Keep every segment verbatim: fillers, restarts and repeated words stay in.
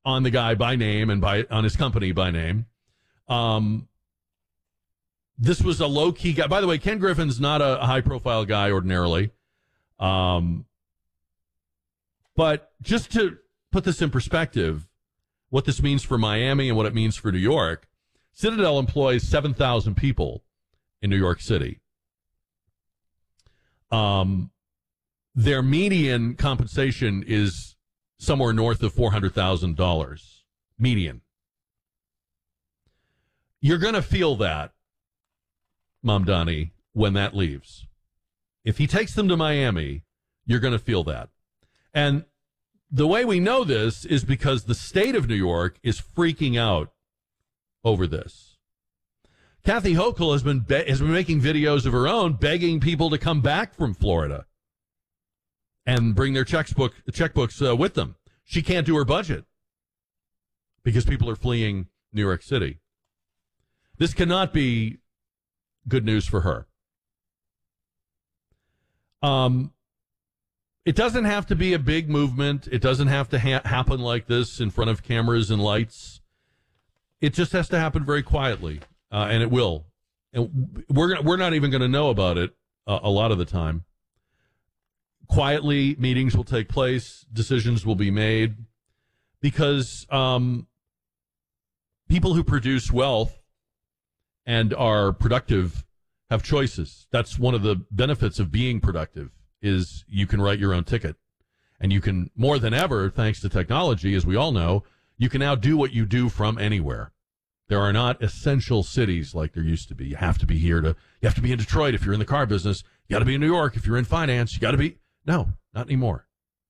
on the guy by name and by on his company by name. Um, this was a low-key guy. By the way, Ken Griffin's not a, a high-profile guy ordinarily. Um, but just to put this in perspective, what this means for Miami and what it means for New York, Citadel employs seven thousand people in New York City. Um, their median compensation is somewhere north of four hundred thousand dollars. Median. You're going to feel that, Mamdani, when that leaves. If he takes them to Miami, you're going to feel that. And the way we know this is because the state of New York is freaking out over this. Kathy Hochul has been be- has been making videos of her own, begging people to come back from Florida and bring their checkbook checkbooks uh, with them. She can't do her budget because people are fleeing New York City. This cannot be good news for her. Um, it doesn't have to be a big movement. It doesn't have to ha- happen like this in front of cameras and lights. It just has to happen very quietly, uh, and it will. And we're we're not even going to know about it uh, a lot of the time. Quietly, meetings will take place, decisions will be made, because um, people who produce wealth and are productive have choices. That's one of the benefits of being productive, is you can write your own ticket. And you can, more than ever, thanks to technology, as we all know, you can now do what you do from anywhere. There are not essential cities like there used to be. You have to be here to, you have to be in Detroit if you're in the car business. You got to be in New York if you're in finance. You got to be, no, not anymore.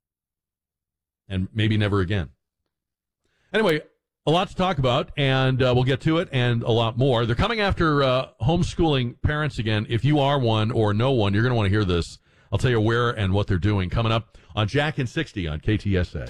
And maybe never again. Anyway, a lot to talk about, and uh, we'll get to it, and a lot more. They're coming after uh, homeschooling parents again. If you are one or know one, you're going to want to hear this. I'll tell you where and what they're doing. Coming up on Jack and sixty on K T S A.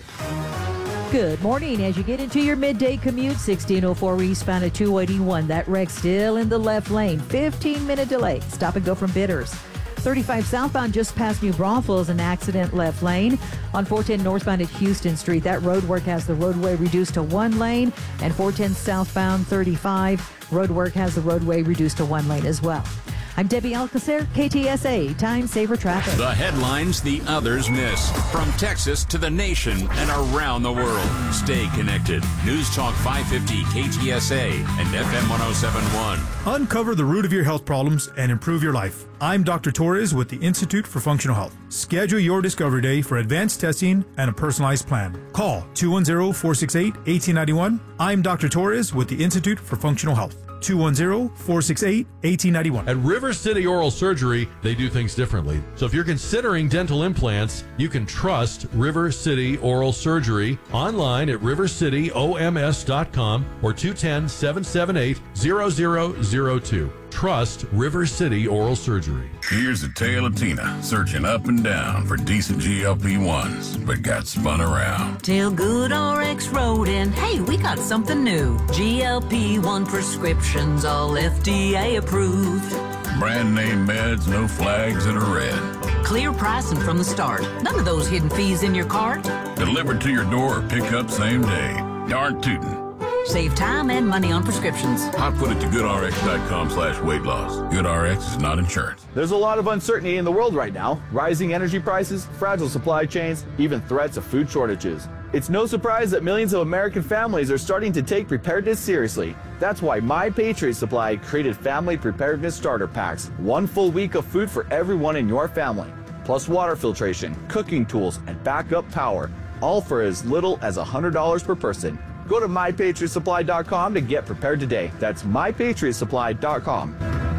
Good morning. As you get into your midday commute, sixteen oh four eastbound at two eighty-one. That wreck still in the left lane. fifteen-minute delay. Stop and go from Bitters. thirty-five southbound just past New Braunfels, an accident left lane. On four ten northbound at Houston Street, that road work has the roadway reduced to one lane. And four ten southbound thirty-five, road work has the roadway reduced to one lane as well. I'm Debbie Alcacer, K T S A, Time Saver Traffic. The headlines the others miss. From Texas to the nation and around the world. Stay connected. News Talk five fifty K T S A and F M one oh seven point one. Uncover the root of your health problems and improve your life. I'm Doctor Torres with the Institute for Functional Health. Schedule your Discovery Day for advanced testing and a personalized plan. Call two one zero, four six eight, one eight nine one. I'm Doctor Torres with the Institute for Functional Health. two one zero, four six eight, one eight nine one. At River City Oral Surgery, they do things differently. So if you're considering dental implants, you can trust River City Oral Surgery online at river city o m s dot com or two one zero, seven seven eight, zero zero zero two. Trust River City Oral Surgery. Here's a tale of Tina searching up and down for decent G L P ones, but got spun around. Till Good R X wrote in, hey, we got something new. G L P one prescriptions, all F D A approved. Brand name meds, no flags that are red. Clear pricing from the start. None of those hidden fees in your cart. Delivered to your door or pick up same day. Darn tootin'. Save time and money on prescriptions. I put it to goodrx.com slash weight loss. GoodRx is not insurance. There's a lot of uncertainty in the world right now. Rising energy prices, fragile supply chains, even threats of food shortages. It's no surprise that millions of American families are starting to take preparedness seriously. That's why My Patriot Supply created Family Preparedness Starter Packs. One full week of food for everyone in your family. Plus water filtration, cooking tools, and backup power. All for as little as one hundred dollars per person. Go to my patriot supply dot com to get prepared today. That's my patriot supply dot com.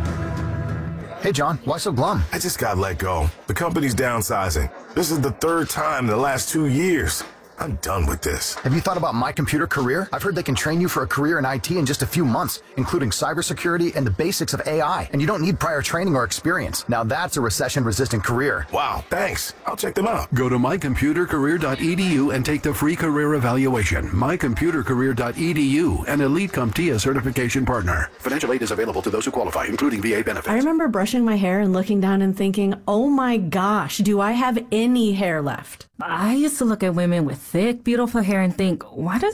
Hey, John, why so glum? I just got let go. The company's downsizing. This is the third time in the last two years. I'm done with this. Have you thought about My Computer Career? I've heard they can train you for a career in I T in just a few months, including cybersecurity and the basics of A I. And you don't need prior training or experience. Now that's a recession-resistant career. Wow, thanks. I'll check them out. Go to my computer career dot e d u and take the free career evaluation. my computer career dot e d u, an Elite CompTIA certification partner. Financial aid is available to those who qualify, including V A benefits. I remember brushing my hair and looking down and thinking, oh my gosh, do I have any hair left? I used to look at women with thick, beautiful hair and think, why does